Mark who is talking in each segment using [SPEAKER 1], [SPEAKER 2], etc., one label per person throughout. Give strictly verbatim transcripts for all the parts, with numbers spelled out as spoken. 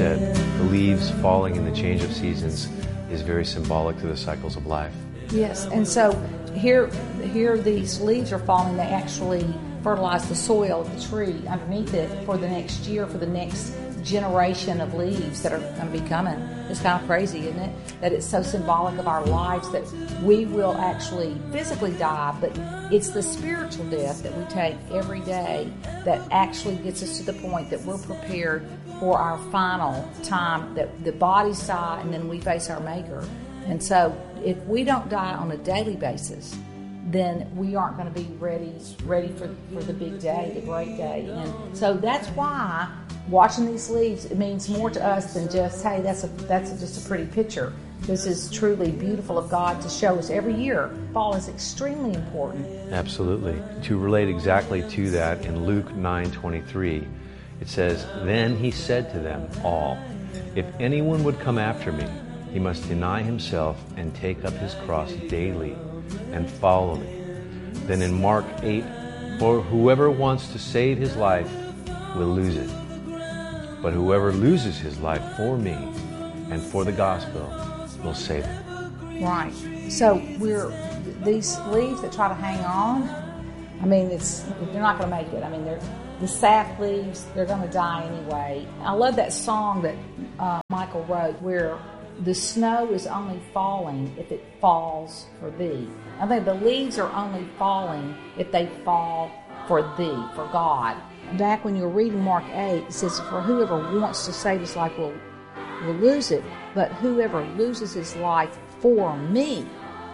[SPEAKER 1] said, the leaves falling in the change of seasons is very symbolic to the cycles of life.
[SPEAKER 2] Yes, and so here, here these leaves are falling. They actually fertilize the soil of the tree underneath it for the next year, for the next generation of leaves that are going to be coming. It's kind of crazy, isn't it? That it's so symbolic of our lives that we will actually physically die, but it's the spiritual death that we take every day that actually gets us to the point that we're prepared for our final time, that the bodies die and then we face our Maker. And so if we don't die on a daily basis, then we aren't going to be ready ready for, for the big day, the great day. And so that's why watching these leaves, it means more to us than just, hey, that's a that's a, just a pretty picture. This is truly beautiful of God to show us every year. Fall is extremely important.
[SPEAKER 1] Absolutely. To relate exactly to that, in Luke nine twenty-three, it says, "Then he said to them all, if anyone would come after me, he must deny himself and take up his cross daily and follow me." Then in Mark eight, "For whoever wants to save his life will lose it. But whoever loses his life for me and for the gospel will save it."
[SPEAKER 2] Right. So we're these leaves that try to hang on. I mean, it's they're not going to make it. I mean, they're the sap leaves. They're going to die anyway. I love that song that uh, Michael wrote, where the snow is only falling if it falls for thee. I think the leaves are only falling if they fall for thee, for God. Back when you were reading Mark eight, it says, "For whoever wants to save his life will, will lose it, but whoever loses his life for me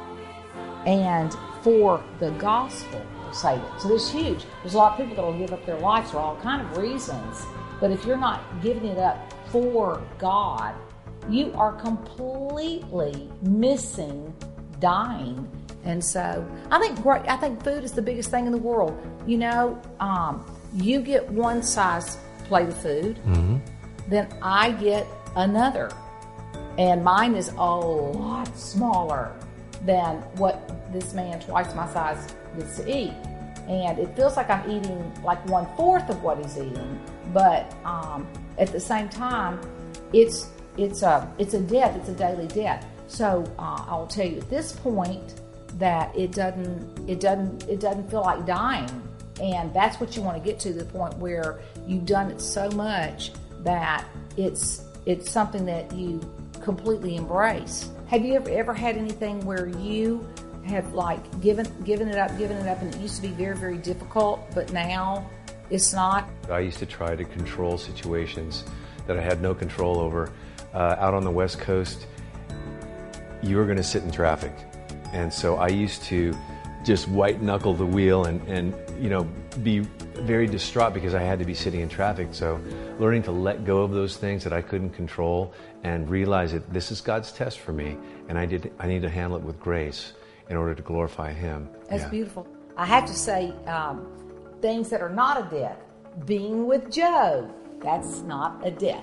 [SPEAKER 2] and for the gospel will save it." So this is huge. There's a lot of people that will give up their lives for all kind of reasons, but if you're not giving it up for God, you are completely missing dying. And so I think great. I think food is the biggest thing in the world. You know, um, you get one size plate of food,
[SPEAKER 1] mm-hmm.
[SPEAKER 2] then I get another. And mine is a lot smaller than what this man twice my size gets to eat. And it feels like I'm eating like one-fourth of what he's eating. But um, at the same time, it's it's a, it's a death. It's a daily death. So uh, I'll tell you at this point that it doesn't it doesn't it doesn't feel like dying. And that's what you want to get to, the point where you've done it so much that it's it's something that you completely embrace. Have you ever ever had anything where you have like given given it up, given it up, and it used to be very, very difficult, but now it's not?
[SPEAKER 1] I used to try to control situations that I had no control over. Uh, out on the West Coast, you were going to sit in traffic. And so I used to just white knuckle the wheel and, and, you know, be very distraught because I had to be sitting in traffic. So learning to let go of those things that I couldn't control and realize that this is God's test for me, and I did I need to handle it with grace in order to glorify Him.
[SPEAKER 2] That's
[SPEAKER 1] yeah.
[SPEAKER 2] beautiful. I have to say, um, things that are not a death. Being with Joe, that's not a death.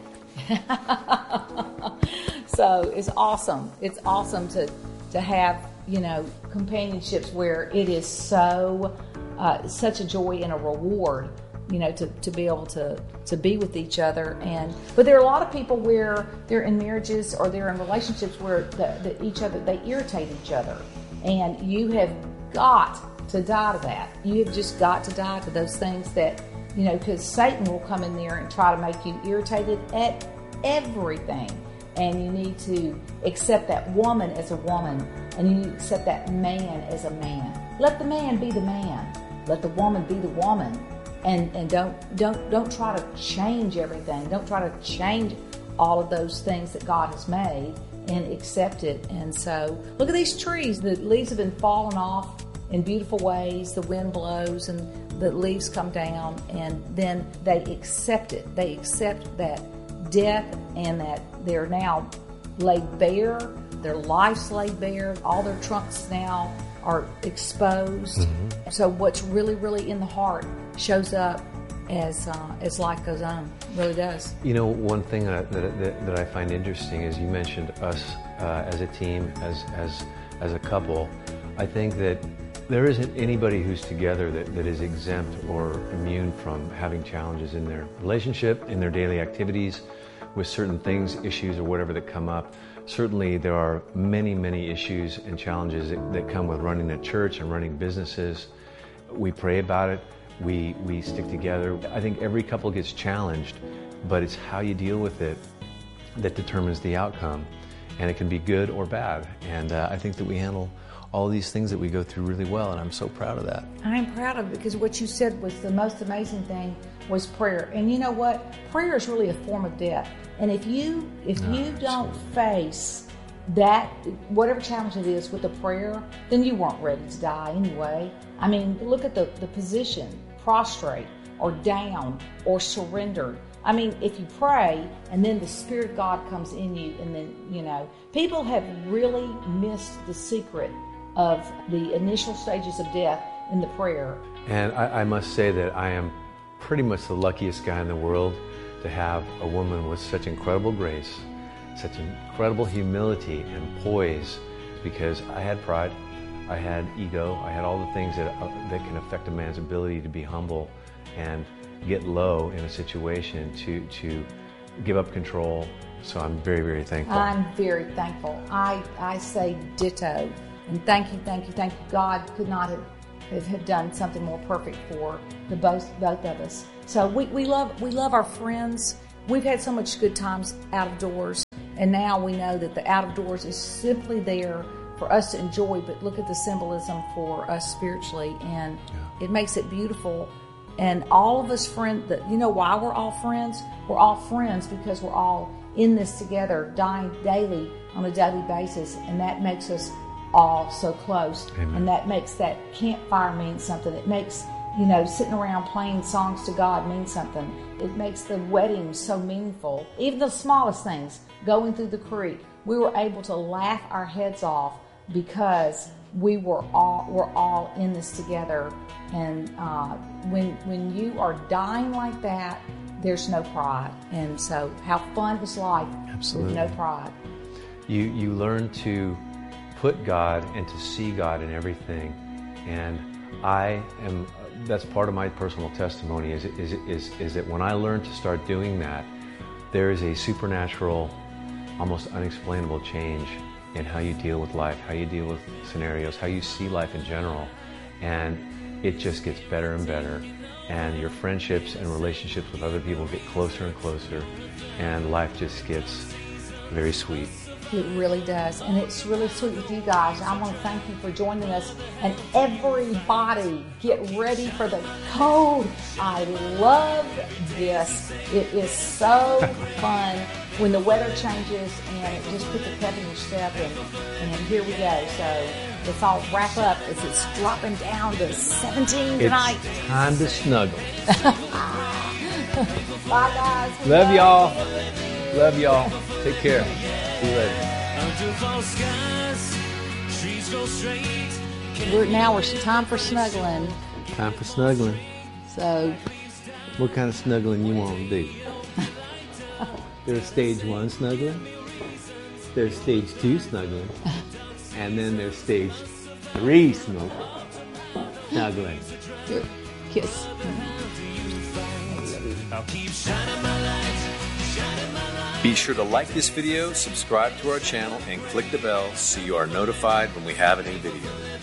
[SPEAKER 2] So it's awesome. It's awesome to to have, you know, companionships where it is so uh, such a joy and a reward, you know, to, to be able to, to be with each other. And but there are a lot of people where they're in marriages or they're in relationships where the, the, each other they irritate each other, and you have got to die to that. You have just got to die to those things that, you know, because Satan will come in there and try to make you irritated at everything. And you need to accept that woman as a woman, and you need to accept that man as a man. Let the man be the man. Let the woman be the woman. And and don't don't don't try to change everything. Don't try to change all of those things that God has made, and accept it. And so look at these trees. The leaves have been falling off in beautiful ways. The wind blows and the leaves come down, and then they accept it. They accept that death, and that they're now laid bare, their life's laid bare, all their trunks now are exposed.
[SPEAKER 1] Mm-hmm.
[SPEAKER 2] So what's really, really in the heart shows up as uh, as life goes on. It really does.
[SPEAKER 1] You know, one thing that, that, that, that I find interesting is you mentioned us uh, as a team, as, as, as a couple. I think that there isn't anybody who's together that, that is exempt or immune from having challenges in their relationship, in their daily activities, with certain things, issues, or whatever that come up. Certainly there are many, many issues and challenges that, that come with running a church and running businesses. We pray about it. We, we stick together. I think every couple gets challenged, but it's how you deal with it that determines the outcome. And it can be good or bad. And uh, I think that we handle all these things that we go through really well, and I'm so proud of that.
[SPEAKER 2] I'm proud of it because what you said was the most amazing thing was prayer. And you know what? Prayer is really a form of death. And if you if
[SPEAKER 1] No,
[SPEAKER 2] you don't
[SPEAKER 1] absolutely.
[SPEAKER 2] face that, whatever challenge it is with a prayer, then you weren't ready to die anyway. I mean, look at the, the position, prostrate or down or surrendered. I mean, if you pray and then the Spirit of God comes in you, and then, you know, people have really missed the secret of the initial stages of death in the prayer.
[SPEAKER 1] And I, I must say that I am pretty much the luckiest guy in the world to have a woman with such incredible grace, such incredible humility and poise, because I had pride, I had ego, I had all the things that, uh, that can affect a man's ability to be humble and get low in a situation, to, to give up control. So I'm very, very thankful.
[SPEAKER 2] I'm very thankful. I, I say ditto. And thank you, thank you, thank you. God could not have, have, have done something more perfect for the both both of us. So we, we love we love our friends. We've had so much good times out of doors, and now we know that the out of doors is simply there for us to enjoy, but look at the symbolism for us spiritually, and
[SPEAKER 1] Yeah.
[SPEAKER 2] it makes it beautiful. And all of us friends, that you know why we're all friends? We're all friends because we're all in this together, dying daily on a daily basis, and that makes us all so close.
[SPEAKER 1] Amen.
[SPEAKER 2] And that makes that campfire mean something. It makes, you know, sitting around playing songs to God mean something. It makes the wedding so meaningful. Even the smallest things, going through the creek, we were able to laugh our heads off because we were all we're all in this together. And uh, when when you are dying like that, there's no pride. And so, how fun is life
[SPEAKER 1] Absolutely.
[SPEAKER 2] with no pride?
[SPEAKER 1] You you learn to put God and to see God in everything, and I am. That's part of my personal testimony. Is is is is that when I learned to start doing that, there is a supernatural, almost unexplainable change in how you deal with life, how you deal with scenarios, how you see life in general, and it just gets better and better. And your friendships and relationships with other people get closer and closer, and life just gets very sweet.
[SPEAKER 2] It really does. And it's really sweet with you guys. I want to thank you for joining us. And everybody, get ready for the cold. I love this. It is so fun when the weather changes, and it just puts a pep in your step. And, and here we go. So let's all wrap up as it's dropping down to seventeen tonight.
[SPEAKER 1] It's time to snuggle.
[SPEAKER 2] Bye, guys.
[SPEAKER 1] Love y'all. Love y'all. Take care. See you later.
[SPEAKER 2] We're, now it's time for snuggling.
[SPEAKER 1] Time for snuggling.
[SPEAKER 2] So
[SPEAKER 1] What kind of snuggling you want to do? There's stage one snuggling. There's stage two snuggling. And then there's stage three snuggling. Snuggling.
[SPEAKER 2] here, kiss.
[SPEAKER 3] Be sure to like this video, subscribe to our channel, and click the bell so you are notified when we have a new video.